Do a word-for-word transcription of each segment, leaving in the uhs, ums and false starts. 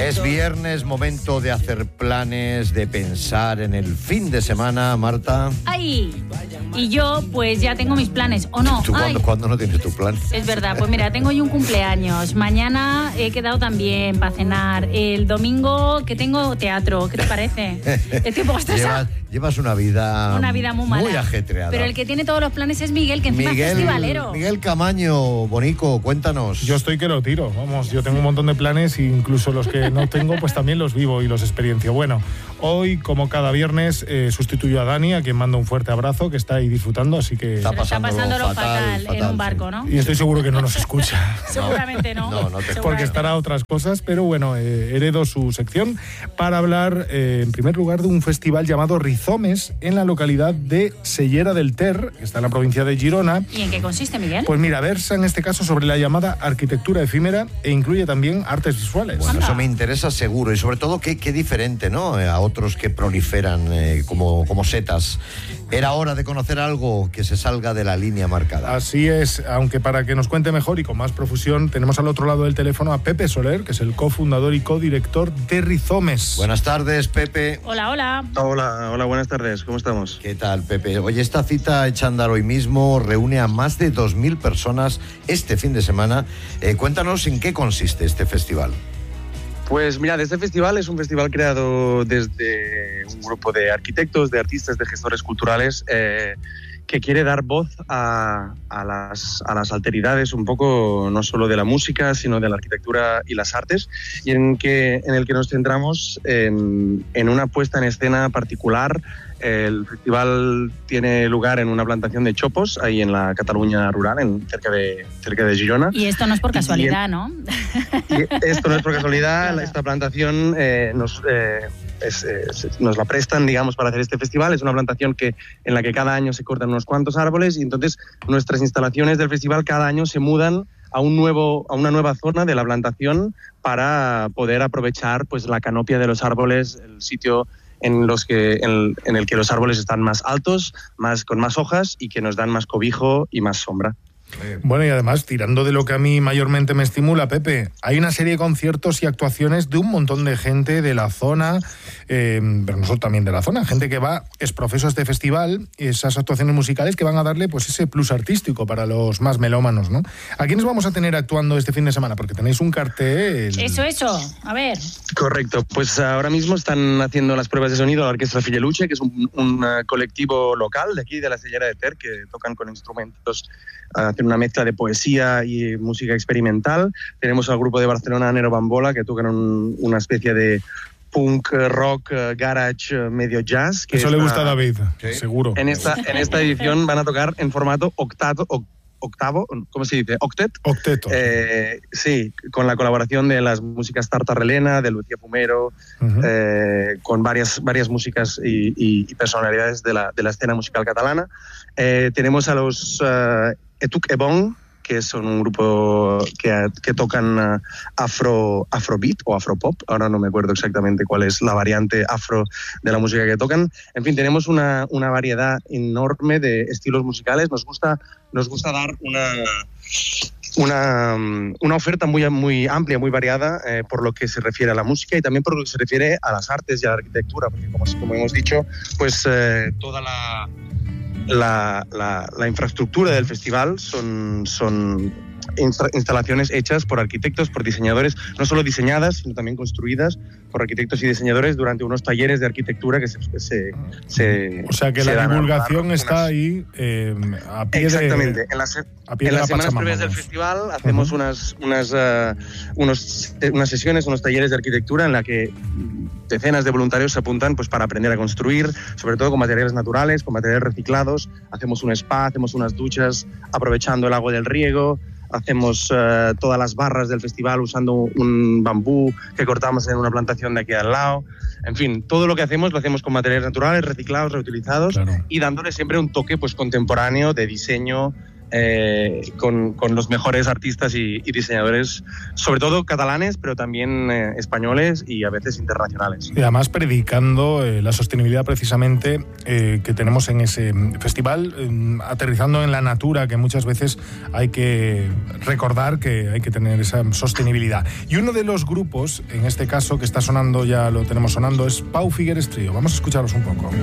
Es viernes, momento de hacer planes, de pensar en el fin de semana, Marta. ¡Ay! Y yo, pues ya tengo mis planes, ¿o no? ¿Tú cuándo, cuándo no tienes tu plan? Es verdad, pues mira, tengo yo un cumpleaños. Mañana he quedado también para cenar. El domingo que tengo teatro, ¿qué te parece? Estoy un poco estresada. Llevas, llevas una vida, una vida muy mala. Muy ajetreada. Pero el que tiene todos los planes es Miguel, que encima Miguel, es festivalero. Miguel Camaño, Bonico, cuéntanos. Yo estoy que lo tiro, vamos, yo tengo un montón de planes e incluso los que no tengo, pues también los vivo y los experiencio. Bueno, hoy, como cada viernes, eh, sustituyo a Dani, a quien mando un fuerte abrazo, que está ahí disfrutando, así que... Está pasándolo, está pasándolo fatal, fatal, fatal en un barco, sí. ¿no? Y estoy seguro que no nos escucha. Seguramente no. No, no te... Porque estará a otras cosas, pero bueno, eh, heredo su sección para hablar, eh, en primer lugar, de un festival llamado Rizomes en la localidad de Sellera del Ter, que está en la provincia de Girona. ¿Y en qué consiste, Miguel? Pues mira, versa en este caso sobre la llamada arquitectura efímera e incluye también artes visuales. Bueno, eso me interesa seguro y sobre todo qué, qué diferente, ¿no? A otros que proliferan eh, como, como setas. Era hora de conocer algo que se salga de la línea marcada. Así es, aunque para que nos cuente mejor y con más profusión, tenemos al otro lado del teléfono a Pepe Soler, que es el cofundador y codirector de Rizomes. Buenas tardes, Pepe. Hola, hola. Hola, hola, buenas tardes, ¿cómo estamos? ¿Qué tal, Pepe? Oye, esta cita hecha a andar hoy mismo reúne a más de dos mil personas este fin de semana. Eh, cuéntanos en qué consiste este festival. Pues mira, este festival es un festival creado desde un grupo de arquitectos, de artistas, de gestores culturales eh, que quiere dar voz a, a, las, a las alteridades un poco no solo de la música, sino de la arquitectura y las artes, y en, que, en el que nos centramos en, en una puesta en escena particular. El festival tiene lugar en una plantación de chopos, ahí en la Cataluña rural, en, cerca, de, cerca de Girona. Y esto no es por casualidad, y, ¿no? Y esto no es por casualidad. Claro. Esta plantación eh, nos, eh, es, es, nos la prestan, digamos, para hacer este festival. Es una plantación que, en la que cada año se cortan unos cuantos árboles y entonces nuestras instalaciones del festival cada año se mudan a, un nuevo, a una nueva zona de la plantación para poder aprovechar pues, la canopia de los árboles, el sitio en, los que, en, en el que los árboles están más altos, más, con más hojas y que nos dan más cobijo y más sombra. Bueno, y además, tirando de lo que a mí mayormente me estimula, Pepe, hay una serie de conciertos y actuaciones de un montón de gente de la zona, eh, pero no solo también de la zona, gente que va, es profeso a este festival, esas actuaciones musicales que van a darle pues ese plus artístico para los más melómanos, ¿no? ¿A quiénes vamos a tener actuando este fin de semana? Porque tenéis un cartel... Eso, eso, a ver. Correcto, pues ahora mismo están haciendo las pruebas de sonido la Orquestra Filleluche, que es un, un uh, colectivo local de aquí, de la Sellera de Ter, que tocan con instrumentos, uh, hacen una mezcla de poesía y música experimental. Tenemos al grupo de Barcelona, Nero Bambola, que tocan un, una especie de punk, rock, garage, medio jazz. Que Eso está, le gusta a David, ¿sí? Seguro. En esta, en esta edición van a tocar en formato octavo, octavo, ¿cómo se dice? Octet. Octeto. Eh, sí, con la colaboración de las músicas Tartarrelena, de Lucía Fumero, uh-huh. eh, con varias, varias músicas y, y, y personalidades de la, de la escena musical catalana. Eh, tenemos a los uh, Etuk Ebon, que son un grupo que, que tocan uh, afro, afrobeat o afropop. Ahora no me acuerdo exactamente cuál es la variante afro de la música que tocan. En fin, tenemos una, una variedad enorme de estilos musicales. Nos gusta, nos gusta dar una... Una, una oferta muy, muy amplia, muy variada eh, por lo que se refiere a la música y también por lo que se refiere a las artes y a la arquitectura, porque como, como hemos dicho, pues eh, toda la, la, la, la infraestructura del festival son, son instalaciones hechas por arquitectos, por diseñadores, no solo diseñadas, sino también construidas por arquitectos y diseñadores durante unos talleres de arquitectura que se... se, se o sea que se la divulgación unas... está ahí eh, a pie Exactamente. de... En las, a pie en de las la semanas previas del festival hacemos uh-huh. unas, unas, uh, unos, unas sesiones, unos talleres de arquitectura en la que decenas de voluntarios se apuntan pues, para aprender a construir, sobre todo con materiales naturales, con materiales reciclados. Hacemos un spa, hacemos unas duchas aprovechando el agua del riego. Hacemos uh, todas las barras del festival usando un bambú que cortamos en una plantación de aquí al lado. En fin, todo lo que hacemos lo hacemos con materiales naturales, reciclados, reutilizados, claro. Y dándole siempre un toque pues, contemporáneo de diseño eh, con, con los mejores artistas y, y diseñadores, sobre todo catalanes, pero también eh, españoles y a veces internacionales. Y además predicando eh, la sostenibilidad precisamente eh, que tenemos en ese festival, eh, aterrizando en la natura, que muchas veces hay que recordar que hay que tener esa sostenibilidad. Y uno de los grupos, en este caso, que está sonando, ya lo tenemos sonando, es Pau Figueres Trío. Vamos a escucharlos un poco.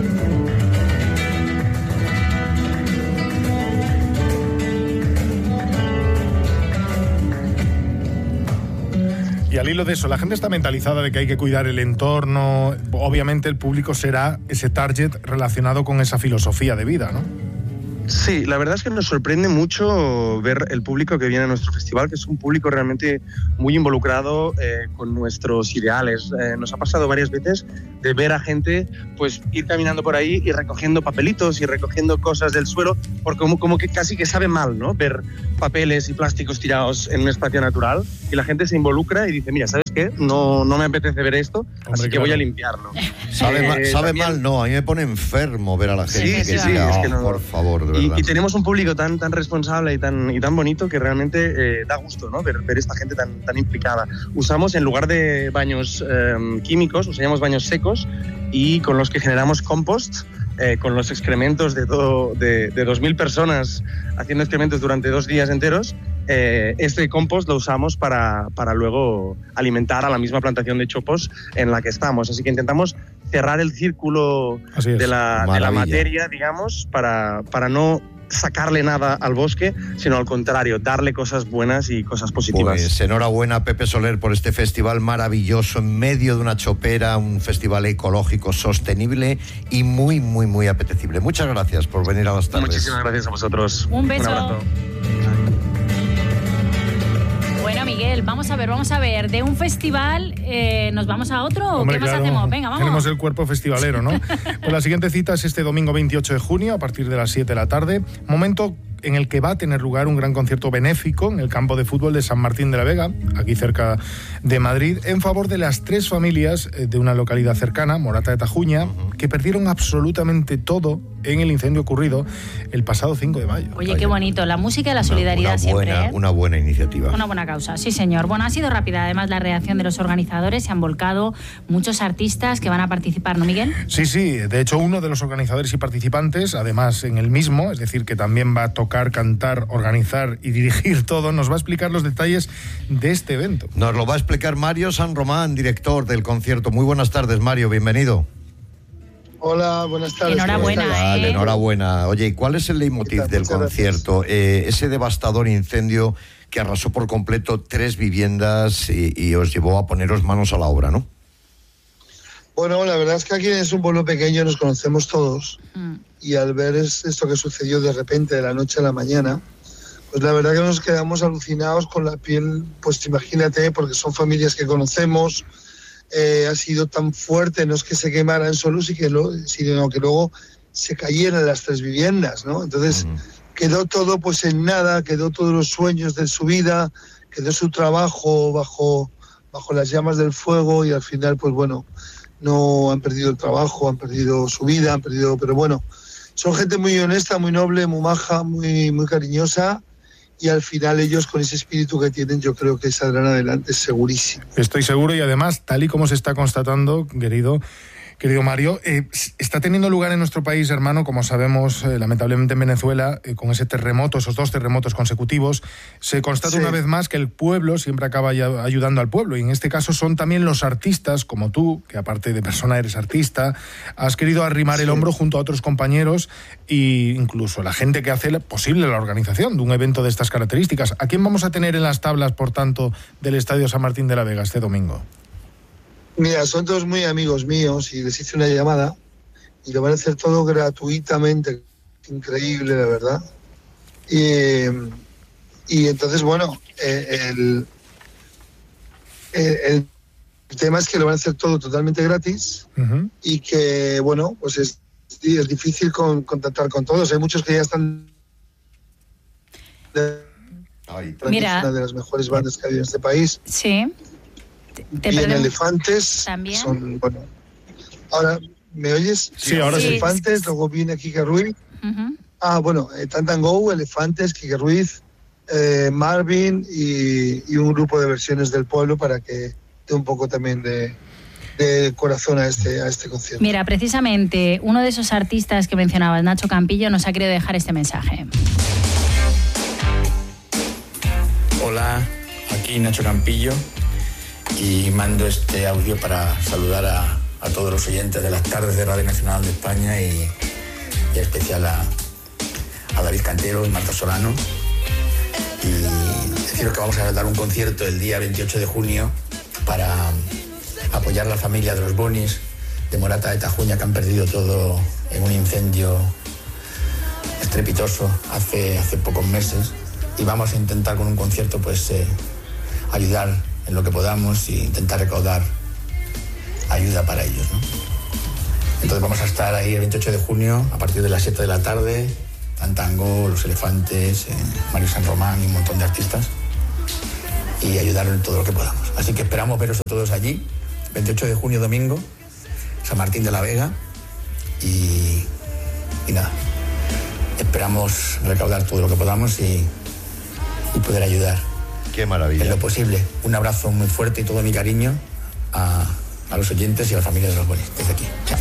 Y al hilo de eso, la gente está mentalizada de que hay que cuidar el entorno. Obviamente el público será ese target relacionado con esa filosofía de vida, ¿no? Sí, la verdad es que nos sorprende mucho ver el público que viene a nuestro festival, que es un público realmente muy involucrado eh, con nuestros ideales. Eh, nos ha pasado varias veces de ver a gente pues ir caminando por ahí y recogiendo papelitos y recogiendo cosas del suelo, porque como, como que casi que sabe mal, ¿no? Ver papeles y plásticos tirados en un espacio natural, y la gente se involucra y dice, mira, ¿sabes qué? No, no me apetece ver esto, Hombre, así que claro. voy a limpiarlo. Sabe, eh, mal, sabe también... mal, no, a mí me pone enfermo ver a la gente sí, que sí, diga, sí, es que oh, no, por favor, de y, verdad. y tenemos un público tan, tan responsable y tan, y tan bonito que realmente eh, da gusto, ¿no? ver, ver esta gente tan, tan implicada. Usamos, en lugar de baños eh, químicos, usamos baños secos, y con los que generamos compost, eh, con los excrementos de, todo, de, de dos mil personas haciendo excrementos durante dos días enteros. Eh, este compost lo usamos para, para luego alimentar a la misma plantación de chopos en la que estamos. Así que intentamos cerrar el círculo de la, de la materia, digamos, para, para no sacarle nada al bosque, sino al contrario, darle cosas buenas y cosas positivas. Pues enhorabuena, Pepe Soler, por este festival maravilloso en medio de una chopera, un festival ecológico, sostenible y muy, muy, muy apetecible. Muchas gracias por venir a las tardes. Muchísimas gracias a vosotros. Un beso. Un abrazo. Bueno, Miguel, vamos a ver, vamos a ver. De un festival eh, nos vamos a otro. Hombre, ¿Qué más claro, hacemos? Venga, vamos. Tenemos el cuerpo festivalero, ¿no? Pues la siguiente cita es este domingo veintiocho de junio a partir de las siete de la tarde. Momento en el que va a tener lugar un gran concierto benéfico en el campo de fútbol de San Martín de la Vega, aquí cerca de Madrid, en favor de las tres familias de una localidad cercana, Morata de Tajuña, uh-huh. que perdieron absolutamente todo en el incendio ocurrido el pasado cinco de mayo. Oye, qué bonito, la música y la solidaridad una, una buena, siempre, ¿eh? Una buena iniciativa. Una buena causa, sí señor. Bueno, ha sido rápida además la reacción de los organizadores, se han volcado muchos artistas que van a participar, ¿no, Miguel? Sí, sí, de hecho uno de los organizadores y participantes, además en el mismo, es decir, que también va a tocar, cantar, organizar y dirigir todo, nos va a explicar los detalles de este evento. Nos lo va a explicar Mario San Román, director del concierto. Muy buenas tardes, Mario, bienvenido. Hola, buenas tardes. Enhorabuena, ¿eh? Vale, enhorabuena. Oye, ¿cuál es el leitmotiv del Muchas concierto? Eh, ese devastador incendio que arrasó por completo tres viviendas y, y os llevó a poneros manos a la obra, ¿no? Bueno, la verdad es que aquí es un pueblo pequeño, nos conocemos todos, mm. y al ver es, esto que sucedió de repente, de la noche a la mañana, pues la verdad que nos quedamos alucinados con la piel, pues imagínate, porque son familias que conocemos. Eh, ha sido tan fuerte, no es que se quemaran solo, sino que, lo, sino que luego se cayeran las tres viviendas, ¿no? Entonces uh-huh. quedó todo pues en nada, quedó todos los sueños de su vida, quedó su trabajo bajo, bajo las llamas del fuego, y al final pues bueno, no han perdido el trabajo, han perdido su vida, han perdido, pero bueno, son gente muy honesta, muy noble, muy maja, muy, muy cariñosa. Y al final ellos, con ese espíritu que tienen, yo creo que saldrán adelante, segurísimo. Estoy seguro, y además, tal y como se está constatando, querido, querido Mario, eh, está teniendo lugar en nuestro país, hermano, como sabemos, eh, lamentablemente en Venezuela, eh, con ese terremoto, esos dos terremotos consecutivos, se constata sí. una vez más que el pueblo siempre acaba ya ayudando al pueblo, y en este caso son también los artistas, como tú, que aparte de persona eres artista, has querido arrimar sí. el hombro junto a otros compañeros e incluso la gente que hace posible la organización de un evento de estas características. ¿A quién vamos a tener en las tablas, por tanto, del Estadio San Martín de la Vega este domingo? Mira, son todos muy amigos míos y les hice una llamada y lo van a hacer todo gratuitamente. Increíble, la verdad. Y, y entonces, bueno, eh, el, el, el tema es que lo van a hacer todo totalmente gratis uh-huh. y que, bueno, pues es, es difícil con, contactar con todos. Hay muchos que ya están... De, Mira, es una de las mejores bandas que hay en este país. Sí. Te y en Elefantes ¿También? Son, bueno, ahora, ¿me oyes? Sí, ahora sí. Elefantes, luego viene Kika Ruiz, uh-huh. Ah, bueno, eh, Tantan Go, Elefantes, Quique Ruiz, eh, Marvin y, y un grupo de versiones del pueblo para que dé un poco también de, de corazón a este, a este concierto. Mira, precisamente uno de esos artistas que mencionabas, Nacho Campillo, nos ha querido dejar este mensaje. Hola, aquí Nacho Campillo y mando este audio para saludar a, a todos los oyentes de las tardes de Radio Nacional de España y, y en especial a, a David Cantero y Marta Solano. Y deciros que vamos a dar un concierto el día veintiocho de junio para apoyar a la familia de los Bonis de Morata de Tajuña, que han perdido todo en un incendio estrepitoso hace, hace pocos meses. Y vamos a intentar con un concierto pues eh, ayudar en lo que podamos e intentar recaudar ayuda para ellos, ¿no? Entonces vamos a estar ahí el veintiocho de junio a partir de las siete de la tarde, Tantan Go, Los Elefantes, eh, Mario San Román y un montón de artistas, y ayudar en todo lo que podamos. Así que esperamos veros a todos allí, veintiocho de junio, domingo, San Martín de la Vega, y, y nada, esperamos recaudar todo lo que podamos y y poder ayudar. Qué maravilla. En lo posible. Un abrazo muy fuerte y todo mi cariño a, a los oyentes y a la familia de los Bonis. Desde aquí. Chao.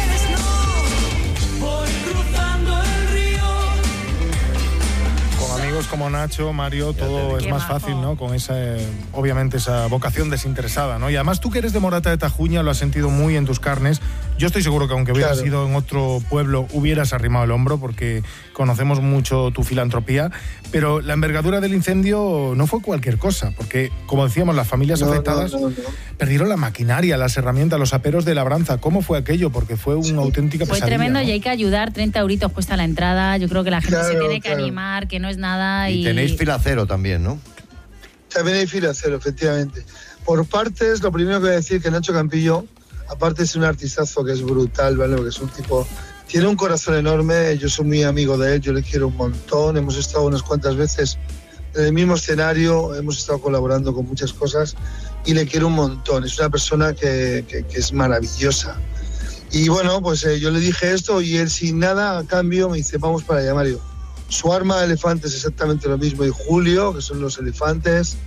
Con amigos como Nacho, Mario, todo es Qué más majo. fácil, ¿no? Con esa, obviamente, esa vocación desinteresada, ¿no? Y además tú que eres de Morata de Tajuña lo has sentido muy en tus carnes. Yo estoy seguro que aunque hubieras Claro. sido en otro pueblo, hubieras arrimado el hombro porque conocemos mucho tu filantropía, pero la envergadura del incendio no fue cualquier cosa, porque, como decíamos, las familias No, afectadas no, no, no. perdieron la maquinaria, las herramientas, los aperos de labranza. ¿Cómo fue aquello? Porque fue una Sí. auténtica Fue pesadilla, tremendo, ¿no? y hay que ayudar, treinta euritos cuesta la entrada, yo creo que la gente se Claro, tiene que claro. animar, que no es nada. Y Y, tenéis fila cero también, ¿no? También hay fila cero, efectivamente. Por partes, lo primero que voy a decir que Nacho Campillo, aparte es un artistazo que es brutal, ¿vale? Porque es un tipo, tiene un corazón enorme, yo soy muy amigo de él, yo le quiero un montón, hemos estado unas cuantas veces en el mismo escenario, hemos estado colaborando con muchas cosas y le quiero un montón, es una persona que, que, que es maravillosa. Y bueno, pues eh, yo le dije esto y él sin nada a cambio me dice, vamos para allá, Mario. Su arma de elefantes es exactamente lo mismo, y Julio, que son los elefantes.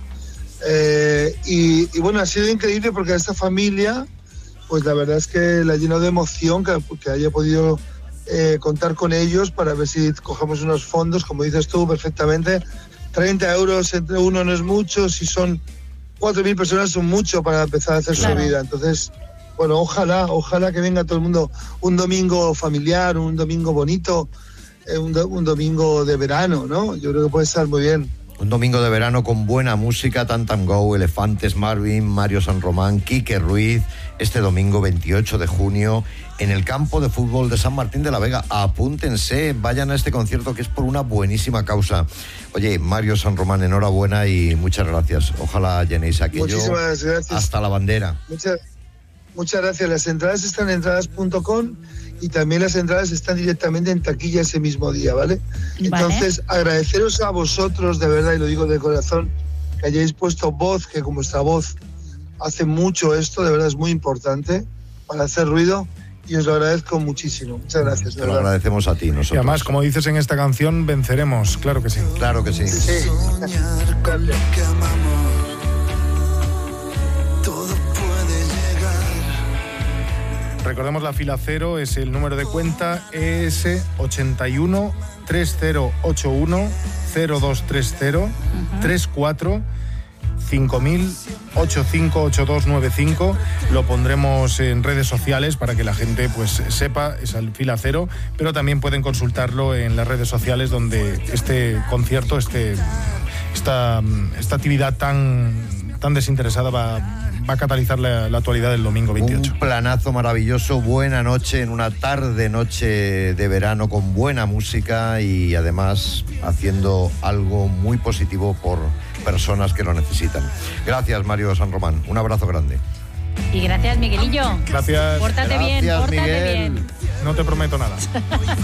Eh, y, y bueno, ha sido increíble porque a esta familia, pues la verdad es que la llenó de emoción que, que haya podido eh, contar con ellos para ver si cogemos unos fondos, como dices tú perfectamente. treinta euros entre uno no es mucho, si son cuatro mil personas son mucho para empezar a hacer Claro. su vida. Entonces, bueno, ojalá, ojalá que venga todo el mundo un domingo familiar, un domingo bonito, eh, un, do- un domingo de verano, ¿no? Yo creo que puede estar muy bien. Un domingo de verano con buena música, Tantan Go, Elefantes, Marvin, Mario San Román, Quique Ruiz, este domingo veintiocho de junio en el campo de fútbol de San Martín de la Vega. Apúntense, vayan a este concierto que es por una buenísima causa. Oye, Mario San Román, enhorabuena y muchas gracias. Ojalá llenéis aquello Muchísimas gracias. hasta la bandera. Muchas, muchas gracias. Las entradas están en entradas punto com y también las entradas están directamente en taquilla ese mismo día, ¿vale? Entonces, agradeceros a vosotros, de verdad, y lo digo de corazón, que hayáis puesto voz, que como vuestra voz hace mucho esto, de verdad es muy importante para hacer ruido, y os lo agradezco muchísimo. Muchas gracias, Te de lo verdad. agradecemos a ti, nosotros. Y además, como dices en esta canción, venceremos, claro que sí. Claro que sí. Sí. Soñar con lo que amamos, todo puede llegar. Recordemos la fila cero, es el número de cuenta E S ochenta y uno treinta ochenta y uno cero dos treinta treinta y cuatro cinco mil ochenta y cinco ochenta y dos noventa y cinco. Lo pondremos en redes sociales para que la gente pues sepa, es el fila cero, pero también pueden consultarlo en las redes sociales donde este concierto, este, esta, esta actividad tan, tan desinteresada va, va a catalizar la, la actualidad del domingo veintiocho. Un planazo maravilloso, buena noche, en una tarde noche de verano con buena música y además haciendo algo muy positivo por personas que lo necesitan. Gracias, Mario San Román. Un abrazo grande. Y gracias, Miguelillo. Gracias. Pórtate bien, Gracias, pórtate Miguel. bien. No te prometo nada.